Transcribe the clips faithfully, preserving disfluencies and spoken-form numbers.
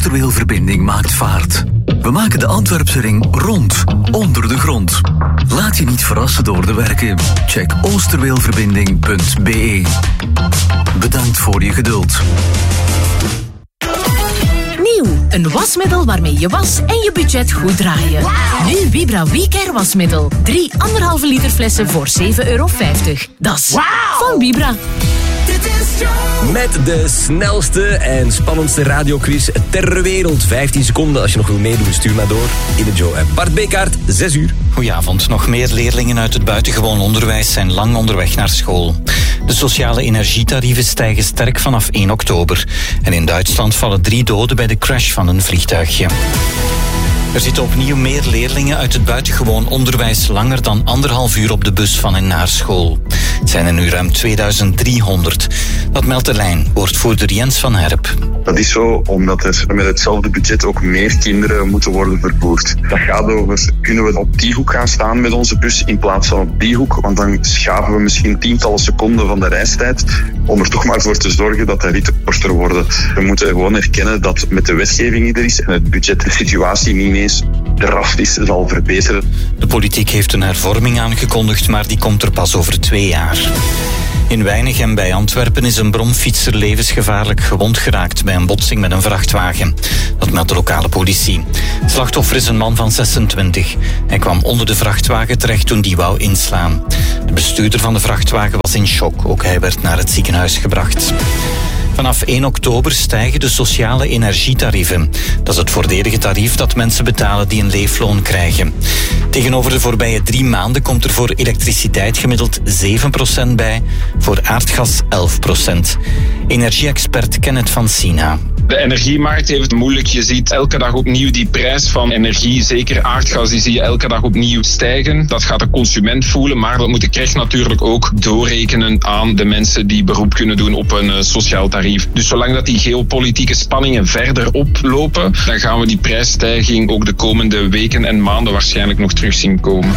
Oosterweelverbinding maakt vaart. We maken de Antwerpse ring rond, onder de grond. Laat je niet verrassen door de werken. Check oosterweelverbinding punt b e. Bedankt voor je geduld. Nieuw, een wasmiddel waarmee je was en je budget goed draaien. Wow. Nu Vibra WeCare wasmiddel. Drie anderhalve liter flessen voor zeven euro vijftig. Dat is wow. Van Vibra. Met de snelste en spannendste radioquiz ter wereld. vijftien seconden als je nog wil meedoen, stuur maar door. In de Joe en Bart Bekaert, zes uur. Goedenavond. Nog meer leerlingen uit het buitengewoon onderwijs zijn lang onderweg naar school. De sociale energietarieven stijgen sterk vanaf één oktober. En in Duitsland vallen drie doden bij de crash van een vliegtuigje. Er zitten opnieuw meer leerlingen uit het buitengewoon onderwijs langer dan anderhalf uur op de bus van en naar school. Het zijn er nu ruim tweeduizend driehonderd. Dat meldt de lijn, woordvoerder Jens van Herp. Dat is zo omdat er met hetzelfde budget ook meer kinderen moeten worden vervoerd. Dat gaat over, kunnen we op die hoek gaan staan met onze bus in plaats van op die hoek? Want dan schaven we misschien tientallen seconden van de reistijd om er toch maar voor te zorgen dat de ritten korter worden. We moeten gewoon erkennen dat met de wetgeving die er is en het budget de situatie niet ineens drastisch zal verbeteren. De politiek heeft een hervorming aangekondigd, maar die komt er pas over twee jaar. In Weinigem bij Antwerpen is een bromfietser levensgevaarlijk gewond geraakt bij een botsing met een vrachtwagen. Dat meldt de lokale politie. Het slachtoffer is een man van zesentwintig. Hij kwam onder de vrachtwagen terecht toen die wou inslaan. De bestuurder van de vrachtwagen was in shock. Ook hij werd naar het ziekenhuis gebracht. Vanaf één oktober stijgen de sociale energietarieven. Dat is het voordelige tarief dat mensen betalen die een leefloon krijgen. Tegenover de voorbije drie maanden komt er voor elektriciteit gemiddeld zeven procent bij, voor aardgas elf procent. Energie-expert Kenneth van Sina. De energiemarkt heeft het moeilijk. Je ziet elke dag opnieuw die prijs van energie, zeker aardgas, die zie je elke dag opnieuw stijgen. Dat gaat de consument voelen, maar dat moet de Krecht natuurlijk ook doorrekenen aan de mensen die beroep kunnen doen op een uh, sociaal tarief. Dus zolang dat die geopolitieke spanningen verder oplopen, dan gaan we die prijsstijging ook de komende weken en maanden waarschijnlijk nog terug zien komen.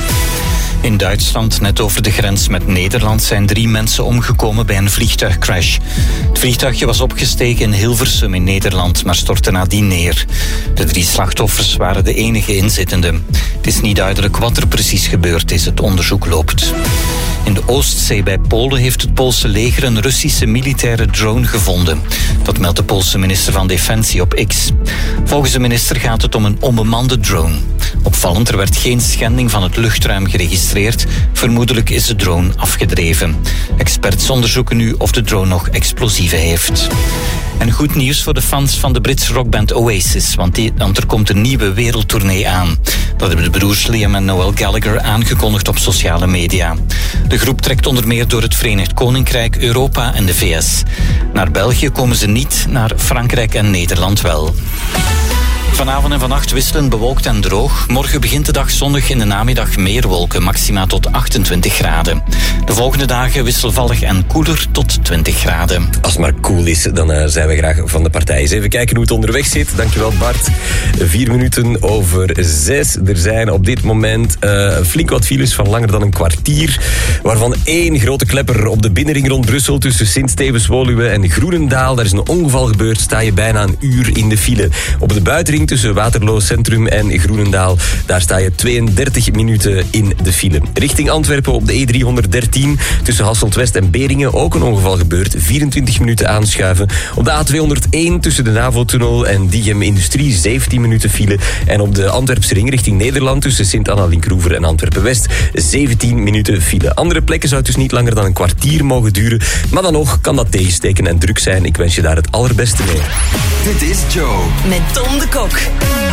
In Duitsland, net over de grens met Nederland, zijn drie mensen omgekomen bij een vliegtuigcrash. Het vliegtuigje was opgestegen in Hilversum in Nederland, maar stortte nadien neer. De drie slachtoffers waren de enige inzittenden. Het is niet duidelijk wat er precies gebeurd is. Het onderzoek loopt. In de Oostzee bij Polen heeft het Poolse leger een Russische militaire drone gevonden. Dat meldt de Poolse minister van Defensie op X. Volgens de minister gaat het om een onbemande drone. Opvallend, er werd geen schending van het luchtruim geregistreerd. Vermoedelijk is de drone afgedreven. Experts onderzoeken nu of de drone nog explosieven heeft. En goed nieuws voor de fans van de Britse rockband Oasis, want, die, want er komt een nieuwe wereldtournee aan. Dat hebben de broers Liam en Noel Gallagher aangekondigd op sociale media. De groep trekt onder meer door het Verenigd Koninkrijk, Europa en de V S. Naar België komen ze niet, naar Frankrijk en Nederland wel. Vanavond en vannacht wisselend bewolkt en droog. Morgen begint de dag zonnig, in de namiddag meer wolken, maxima tot achtentwintig graden. De volgende dagen wisselvallig en koeler tot twintig graden. Als het maar cool is, dan uh, zijn we graag van de partij. Eens even kijken hoe het onderweg zit. Dankjewel Bart. Vier minuten over zes. Er zijn op dit moment uh, flink wat files van langer dan een kwartier. Waarvan één grote klepper op de binnenring rond Brussel tussen Sint-Stevens-Woluwe en Groenendaal. Daar is een ongeval gebeurd. Sta je bijna een uur in de file. Op de buitenring tussen Waterloo Centrum en Groenendaal, daar sta je tweeëndertig minuten in de file. Richting Antwerpen op de E driehonderddertien tussen Hasselt-West en Beringen ook een ongeval gebeurd. vierentwintig minuten aanschuiven. Op de A tweehonderdéén tussen de NAVO-tunnel en Diegem Industrie zeventien minuten file. En op de Antwerpse ring richting Nederland tussen Sint-Anna-Linkroever en Antwerpen-West zeventien minuten file. Andere plekken zou het dus niet langer dan een kwartier mogen duren. Maar dan nog kan dat tegensteken en druk zijn. Ik wens je daar het allerbeste mee. Dit is Joe. Met Tom de Kok.